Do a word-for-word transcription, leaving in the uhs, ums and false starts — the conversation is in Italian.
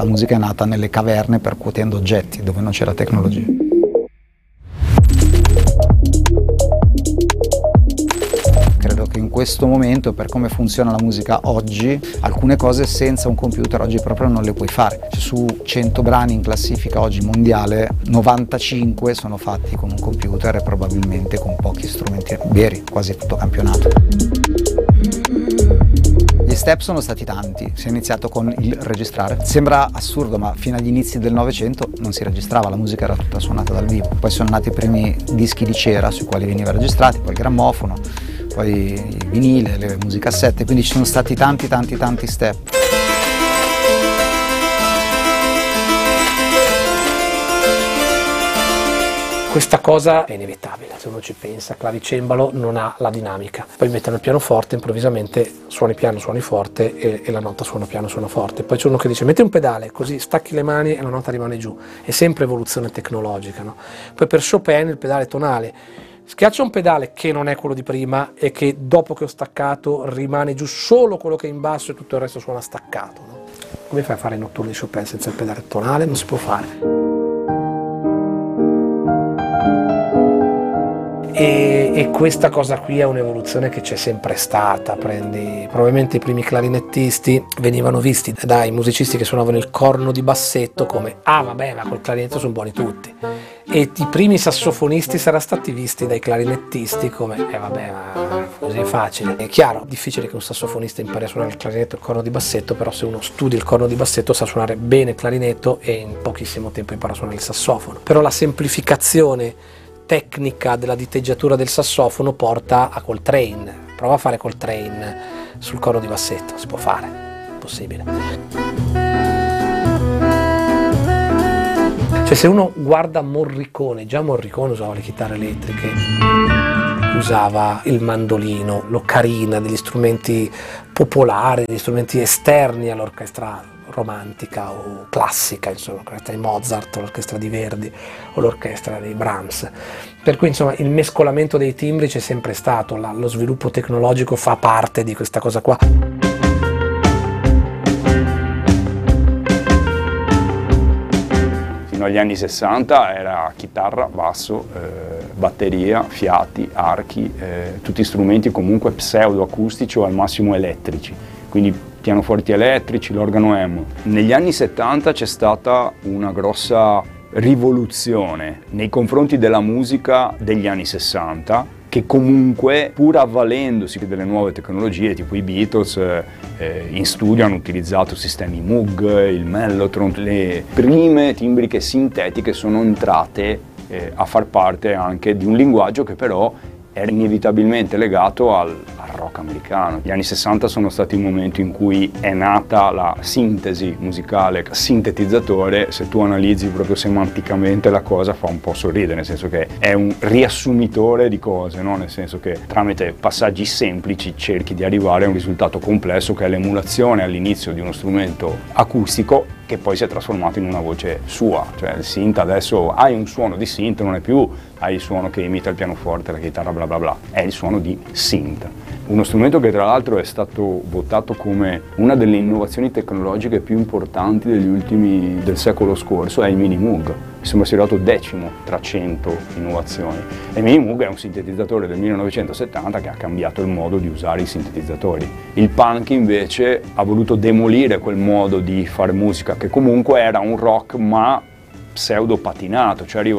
La musica è nata nelle caverne percuotendo oggetti, dove non c'era tecnologia. Credo che in questo momento, per come funziona la musica oggi, alcune cose senza un computer oggi proprio non le puoi fare. Cioè, su cento brani in classifica oggi mondiale, novantacinque sono fatti con un computer e probabilmente con pochi strumenti veri, quasi tutto campionato. Gli step sono stati tanti, si è iniziato con il registrare. Sembra assurdo, ma fino agli inizi del Novecento non si registrava, la musica era tutta suonata dal vivo. Poi sono nati i primi dischi di cera sui quali veniva registrati, poi il grammofono, poi il vinile, le musicassette, quindi ci sono stati tanti tanti tanti step. Questa cosa è inevitabile, se uno ci pensa, clavicembalo non ha la dinamica. Poi mettono il pianoforte, improvvisamente suoni piano, suoni forte e, e la nota suona piano, suona forte. Poi c'è uno che dice metti un pedale, così stacchi le mani e la nota rimane giù. È sempre evoluzione tecnologica, no? Poi per Chopin il pedale tonale, schiaccia un pedale che non è quello di prima e che dopo che ho staccato rimane giù solo quello che è in basso e tutto il resto suona staccato, no? Come fai a fare i notturni di Chopin senza il pedale tonale? Non si può fare. E, e questa cosa qui è un'evoluzione che c'è sempre stata. Prendi probabilmente i primi clarinettisti venivano visti dai musicisti che suonavano il corno di bassetto come ah vabbè, ma col clarinetto sono buoni tutti, e i primi sassofonisti saranno stati visti dai clarinettisti come eh vabbè, ma così è facile. È chiaro, difficile che un sassofonista impari a suonare il clarinetto e il corno di bassetto, però se uno studia il corno di bassetto sa suonare bene il clarinetto e in pochissimo tempo impara a suonare il sassofono. Però la semplificazione tecnica della diteggiatura del sassofono porta a Coltrane. Prova a fare Coltrane sul corno di bassetto, si può fare, è possibile. Cioè, se uno guarda Morricone, già Morricone usava le chitarre elettriche, usava il mandolino, l'ocarina, degli strumenti popolari, degli strumenti esterni all'orchestra romantica o classica, insomma, l'orchestra di Mozart, l'orchestra di Verdi o l'orchestra di Brahms. Per cui insomma il mescolamento dei timbri c'è sempre stato, la, lo sviluppo tecnologico fa parte di questa cosa qua. Fino agli anni sessanta era chitarra, basso, eh, batteria, fiati, archi, eh, tutti strumenti comunque pseudoacustici o al massimo elettrici, quindi pianoforti elettrici, l'organo emo. Negli anni settanta c'è stata una grossa rivoluzione nei confronti della musica degli anni sessanta, che comunque, pur avvalendosi delle nuove tecnologie, tipo i Beatles, eh, in studio hanno utilizzato sistemi Moog, il Mellotron, le prime timbriche sintetiche sono entrate eh, a far parte anche di un linguaggio che però era inevitabilmente legato al, al rock americano. Gli anni sessanta sono stati il momento in cui è nata la sintesi musicale, sintetizzatore. Se tu analizzi proprio semanticamente la cosa fa un po' sorridere, nel senso che è un riassumitore di cose, no? Nel senso che tramite passaggi semplici cerchi di arrivare a un risultato complesso che è l'emulazione all'inizio di uno strumento acustico che poi si è trasformato in una voce sua, cioè il synth adesso hai un suono di synth, non è più hai il suono che imita il pianoforte, la chitarra bla bla bla, è il suono di synth. Uno strumento che tra l'altro è stato votato come una delle innovazioni tecnologiche più importanti degli ultimi del secolo scorso è il Mini Moog. Mi sembra sia arrivato decimo tra cento innovazioni. E il Mini Moog è un sintetizzatore del millenovecentosettanta che ha cambiato il modo di usare i sintetizzatori. Il punk invece ha voluto demolire quel modo di fare musica che comunque era un rock ma pseudo patinato, cioè arriva